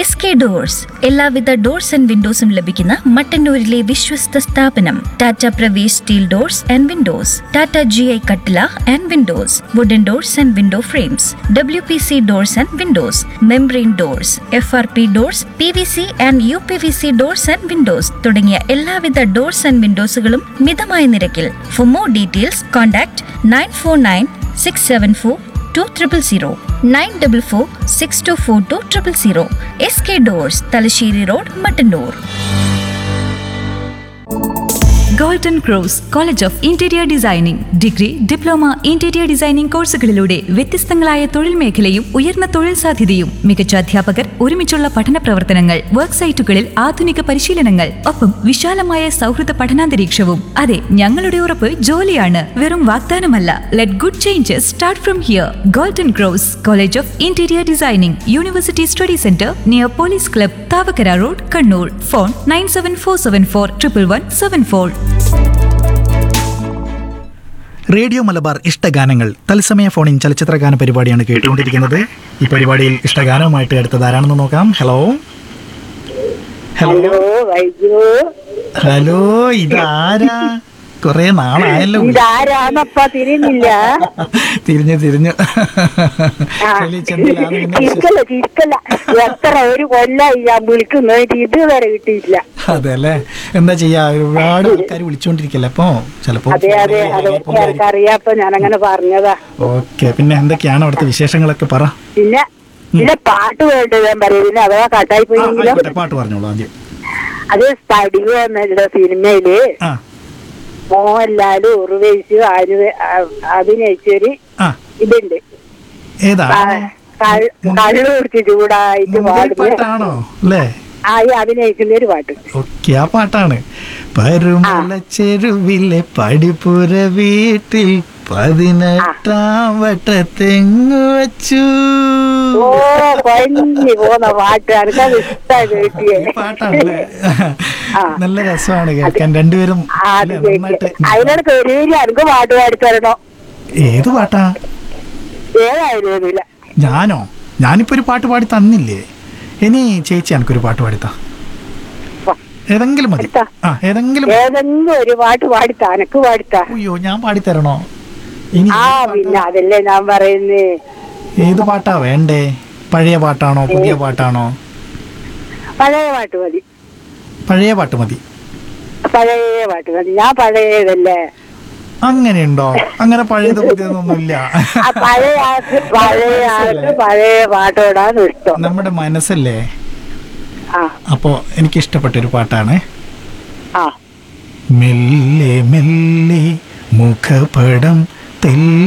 SK doors എല്ലാവിധ doors and വിൻഡോസും ലഭിക്കുന്ന മട്ടന്നൂരിലെ വിശ്വസ്ത സ്ഥാപനം. Tata Pravesh steel doors and Windows, Tata GI കട്ടില and Windows, wooden doors and window frames, WPC doors and Windows, membrane doors, FRP doors, PVC and UPVC doors and Windows തുടങ്ങിയ എല്ലാവിധ doors and വിൻഡോസുകളും മിതമായ നിരക്കിൽ. For more details contact 9496742000, 9446242000. SK doors, Thalassery road, Mattannur. Golden cross college of interior designing degree, diploma interior designing കോഴ്സുകളിലൂടെ വ്യത്യസ്തങ്ങളായ തൊഴിൽ മേഖലയും ഉയർന്ന തൊഴിൽ സാധ്യതയും, മികച്ച അധ്യാപകർ, ഒരുമിച്ചുള്ള പഠന പ്രവർത്തനങ്ങൾ, വർക്ക് സൈറ്റുകളിൽ ആധുനിക പരിശീലനങ്ങൾ, ഒപ്പം വിശാലമായ സൗഹൃദ പഠനാന്തരീക്ഷവും. അതെ, ഞങ്ങളുടെ ഉറപ്പ് ജോലിയാണ്, വെറും വാഗ്ദാനമല്ല. Let good changes start from here. Golden cross college of interior designing, university study centre near police club, Thavakkara road, Kannur. Phone 9747411174. Radio Malabar ഇഷ്ടഗാനങ്ങൾ തത്സമയ ഫോണിൻ ചലച്ചിത്രഗാന പരിപാടിയാണ് കേട്ടുകൊണ്ടിരിക്കുന്നത്. ഈ പരിപാടിയിൽ ഇഷ്ടഗാനവുമായിട്ട് അടുത്തത് ആരാണെന്ന് നോക്കാം. ഹലോ ഹലോ ഹലോ, ഇതാരാ? കൊറേ നാളായല്ലോ. തിരിഞ്ഞു എത്ര ഒരു കൊല്ലായി ഞാൻ വിളിക്കുന്നതായിട്ട് ഇതുവരെ കിട്ടിയില്ല. അതെല്ലേ, എന്താ ചെയ്യാ, ഒരുപാട് ആൾക്കാർ വിളിച്ചോണ്ടിരിക്കല്ലേ. അപ്പൊ ചിലപ്പോ അറിയാപ്പോ ഞാൻ അങ്ങനെ പറഞ്ഞതാ. ഓക്കെ, പിന്നെ എന്തൊക്കെയാണ് അവിടുത്തെ വിശേഷങ്ങളൊക്കെ പറ. പിന്നെ പാട്ട് കേട്ട് ഞാൻ പറയുന്നത് അഥവാ കട്ടായി പോയെങ്കിലും പാട്ട് പറഞ്ഞോളൂ ആദ്യം. അത് പടിവ് എന്നുള്ള സിനിമയില് മോഹൻലാല് ഉറുവൈസ് അഭിനയിച്ചൊരു ഇതുണ്ട്. കള്ളു കുടിച്ച് ചൂടായിട്ട് പാട്ടാണോ അല്ലേ? അഭിനയിക്കുന്ന ഒരു പാട്ട്. ഓക്കെ, ആ പാട്ടാണ്. പരുമല ചെരുവിലെ പടിപ്പുര വീട്ടിൽ 18 വട്ടത്തെങ്ങ് വച്ചു. ഓ, കൊഞ്ഞു പോന്ന പാട്ട് എനിക്കത് ഇഷ്ടമായി കേട്ടിയേ. പാട്ടാണല്ലേ, നല്ല രസമാണ് കേൾക്കാൻ. രണ്ടുപേരും അതിനോട് കയറിയില്ല. എനിക്ക് പാട്ട് പാടിത്തരണോ? ഏത് പാട്ടാ? ഏതായാലും ഞാനോ? ഞാനിപ്പോ ഒരു പാട്ട് പാടി തന്നില്ലേ? ഇനി ചേച്ചി എനിക്കൊരു പാട്ട് പാടിത്താ. ഏതെങ്കിലും മതി. ഏതെങ്കിലും ഒരു പാട്ട് പാടിത്താ. എനക്ക് പാടിത്താ. അയ്യോ, ഞാൻ പാടിത്തരണോ? പിന്നെ അതല്ലേ ഞാൻ പറയുന്നേ. ഏത് പാട്ടാ വേണ്ടേ? പഴയ പാട്ടാണോ പുതിയ പാട്ടാണോ? പഴയ പാട്ട് മതി. പഴയ പാട്ട് മതി. പഴയ പാട്ട് മതി. ഞാൻ പഴയതല്ലേ. അങ്ങനെയുണ്ടോ? അങ്ങനെ പഴയത് പുതിയതൊന്നുമില്ല. പഴയ പാട്ടോടാണ് ഇഷ്ടം. നമ്മുടെ മനസ്സല്ലേ. അപ്പോ എനിക്ക് ഇഷ്ടപ്പെട്ടൊരു പാട്ടാണ്. മെല്ലെ മെല്ലെ മുഖപടം